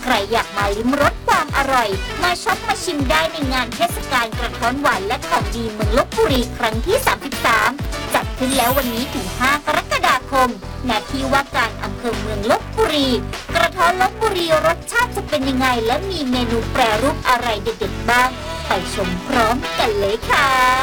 รอยากมาลิ้มรสความอร่อยมาช็อปมาชิมได้ในงานเทศกาลกระท้อนหวานและของดีเมืองลพบุรีครั้งที่ 33 จัดขึ้นแล้ววันนี้ถึง 5 กรกฎาคมณที่ว่าการอำเภอเมืองลพบุรีกระท้อนลพบุรีรสชาติจะเป็นยังไงและมีเมนูแปรรูปอะไรเด็ดๆบ้างไปชมพร้อมกันเลยค่ะ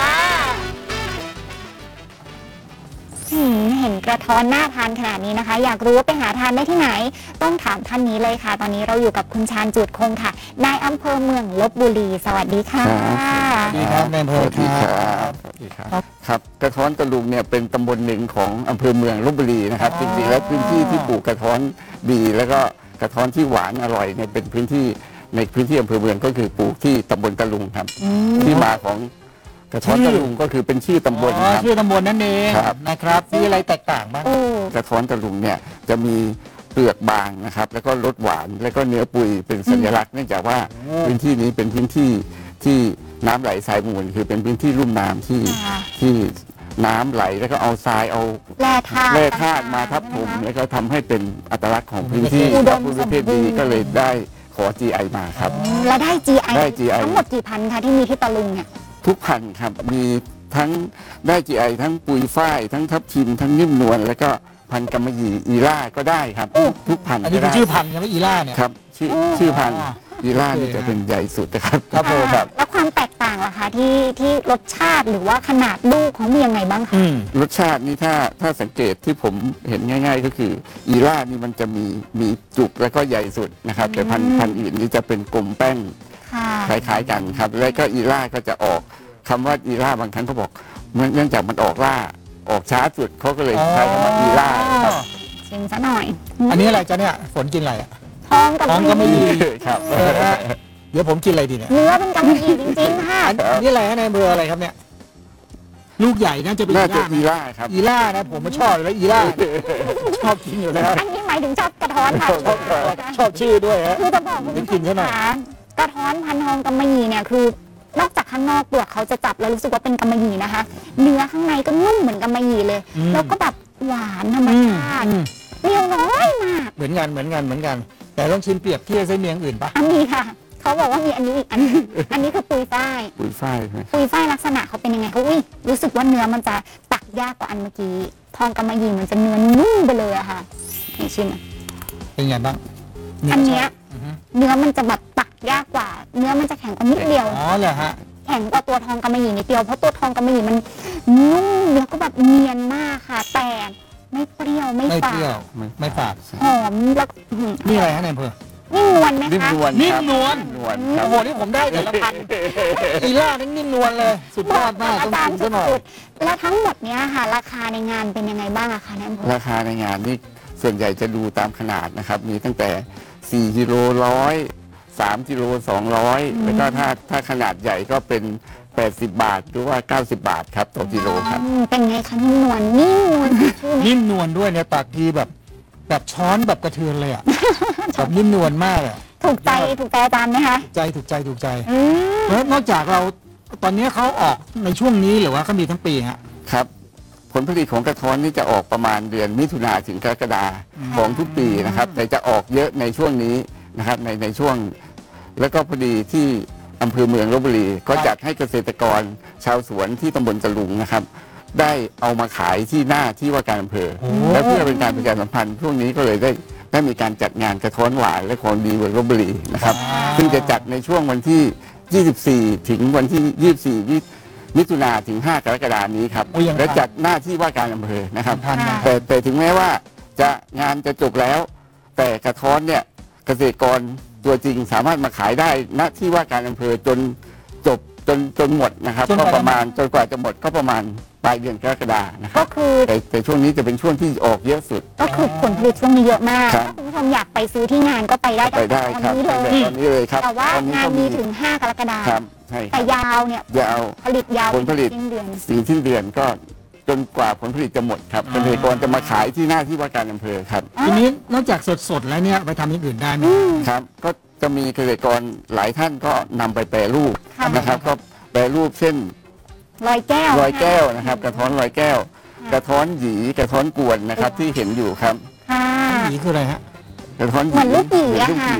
เห็นกระท้อนน่าทานขนาดนี้นะคะอยากรู้ว่าไปหาทานได้ที่ไหนต้องถามท่านนี้เลยค่ะตอนนี้เราอยู่กับคุณชาญจูดคงค่ะนายอำเภอเมืองลพบุรีสวัสดีค่ะสวัสดีครับนายอำเภอครับครับกระท้อนตะลุงเนี่ยเป็นตำบลหนึ่งของอำเภอเมืองลพบุรีนะครับจริงๆแล้วพื้นที่ที่ปลูกกระท้อนดีแล้วก็กระท้อนที่หวานอร่อยเนี่ยเป็นพื้นที่ในพื้นที่อำเภอเมืองก็คือปลูกที่ตำบลตะลุงครับที่มาของกระท้อนตะลุงก็คือเป็นชื่อตำบลครับชื่อตำบลนั่นเองนะครับมีอะไรแตกต่างบ้างกระท้อนตะลุงเนี่ยจะมีเปลือกบางนะครับแล้วก็รสหวานแล้วก็เนื้อปุยเป็นสัญลักษณ์เนื่องจากว่าพื้นที่นี้เป็นพื้นที่ที่น้ำไหลทรายมูลคือเป็นพื้นที่ลุ่มน้ำที่น้ำไหลแล้วก็เอาทรายเอาแร่ธาตุมาทับถมแล้วก็ทำให้เป็นอัตลักษณ์ของพื้นที่และภูมิประเทศดีก็เลยได้ขอ GI มาครับแล้วได้ GI ทั้งหมดกี่พันคะที่มีที่ตะลุงเนี่ยทุกพันครับมีทั้งได้ GI ทั้งปุยฝ้ายทั้งทับทิมทั้งนิ่มนวลแล้วก็พันธุ์กำมะหยี่อีล่าก็ได้ครับทุกพันธุ์อันนี้เป็นชื่อพันธุ์ยังไม่อีล่าเนี่ยครับชื่อพันธุ์อีล่านี่จะเป็นใหญ่สุดนะครับครับแล้วความแตกต่างล่ะคะที่รสชาติหรือว่าขนาดลูกของมียังไงบ้างคะรสชาตินี่ถ้าสังเกตที่ผมเห็นง่ายๆก็คืออีล่านี่มันจะมีจุกแล้วก็ใหญ่สุดนะครับแต่พันธุ์อื่นนี่จะเป็นกลมแป้งคล้ายๆกันครับแล้วก็อีล่าก็จะออกคำว่าอีล่าบางครั้งเขาบอกเนื่องจากมันออกล่าออกช้าสุดเขาก็เลยใช้คำว่าอีล่าครับชิมซะหน่อยอันนี้อะไรจ๊ะเนี่ยฝนกินอะไรอ่ะท้องกับกำมะหยี่ครับเดี๋ยวผมกินอะไรดีเนี่ยเนื้อเป็นกำมะหยี่จริงๆค่ะอันนี้อะไรฮะในเบอร์อะไรครับเนี่ยลูกใหญ่น่าจะเป็นอีล่าครับอีล่านะผมไม่ชอบเลยอีล่าชอบกินอยู่แล้วอันนี้หมายถึงชอบกระท้อนค่ะชอบชื่อด้วยฮะคือจะบอกคุณผู้ชมค่ะกระท้อนพันทองกำมะหยี่เนี่ยคือนอกจากข้างนอกเปลือกเขาจะจับแล้วรู้สึกว่าเป็นกำมะหยี่นะคะเนื้อข้างในก็นุ่มเหมือนกำมะหยี่เลยแล้วก็แบบหวานธรรมชาติเปรี้ยวน้อยมากเหมือนกันแต่ต้องชิมเปรียบเทียบไส้เมียงอื่นปะอันนี้ค่ะเขาบอกว่ามีอันนี้อีกอันนี้คือปุยฝ้ายลักษณะเขาเป็นยังไงเขารู้สึกว่าเนื้อมันจะตักยากกว่าอันเมื่อกี้ทองกำมะหยี่มันจะเนื้อนุ่มไปเลยอะค่ะนี่ชิมเป็นไงบ้างอันเนี้ยเนื้อมันจะแบบตักยากกว่าเนื้อมันจะแข็งกว่านิดเดียวอ๋อเหรอฮะแข็งกว่าตัวทองกำมะหยี่นิดเดียวเพราะตัวทองกำมะหยี่มันนุ่มแล้วก็แบบเนียนมากค่ะแต่ไม่เปรี้ยวไม่ฝาดหอมแล้วนี่อะไรฮะในอำเภอนิ่มนวลไหมคะนิ่มนวลโอ้โหนี่ผมได้แต่ละพันอีล่านี่นิ่มนวลเลยสุดยอดมากต้องชิมซะหน่อยแล้วทั้งหมดเนี้ยค่ะราคาในงานเป็นยังไงบ้างอะคะในอำเภอราคาในงานนี่ส่วนใหญ่จะดูตามขนาดนะครับมีตั้งแต่4 กิโล100 3 กิโล200แล้วก็ถ้าขนาดใหญ่ก็เป็น80 บาทหรือว่า90 บาทครับต่อกิโลครับเป็นไงคะนิ่มนวลนิ่มนวลด้วยเนี่ยตักทีแบบช้อนแบบกระเทือนเลยอ่ะแบบนิ่มนวลมากอ่ะถูกใจอาจารย์ไหมคะถูกใจแล้วนอกจากเราตอนนี้เขาออกในช่วงนี้หรือว่าเขามีทั้งปีฮะครับผลผลิตของกระท้อนนี่จะออกประมาณเดือนมิถุนาถึงกรกฎาของทุกปีนะครับแต่จะออกเยอะในช่วงนี้นะครับในช่วงแล้วก็พอดีที่อำเภอเมืองลพบุรีก็จัดให้เกษตรกรชาวสวนที่ตำบลตะลุงนะครับได้เอามาขายที่หน้าที่ว่าการอำเภอและเพื่อเป็นการประชาสัมพันธ์ช่วงนี้ก็เลยได้มีการจัดงานกระท้อนหวานและของดีเมืองลพบุรีนะครับซึ่งจะจัดในช่วงวันที่24ถึงวันที่24มิถุนาถึง5 กรกฎาคมนี้ครับและจัดหน้าที่ว่าการอำเภอนะครับแต่ถึงแม้ว่างานจะจบแล้วแต่กระท้อนเนี่ยเกษตรกรตัวจริงสามารถมาขายได้ณที่ว่าการอำเภอจนจบจนหมดนะครับก็ประมาณจนกว่าจะหมดก็ประมาณปลายเดือนกรกฎาคมนะครับก็คือแต่ช่วงนี้จะเป็นช่วงที่ออกเยอะสุดก็คือผลผลิตช่วงนี้เยอะมากถ้าคุณผู้ชมอยากไปซื้อที่งานก็ไปได้ตอนนี้เลยครับแต่ว่างานมีถึง5 กรกฎาคมแต่ยาวเนี่ยผลิตยาวผลผลิตสิ้นเดือนก็จนกว่าผลผลิตจะหมดครับเกษตรกรจะมาขายที่หน้าที่ว่าการอำเภอครับทีนี้นอกจากสดแล้วเนี่ยไปทำอย่างอื่นได้ไหมครับก็จะมีเกษตรกรหลายท่านก็นำไปแปรรูปนะครับก็แปรรูปเช่นลอยแก้วนะครับกระท้อนลอยแก้วกระท้อนหยีกระท้อนกวนนะครับที่เห็นอยู่ครับหยีคืออะไรฮะกระท้อนหยีเหมือนลูกหยีอะค่ะ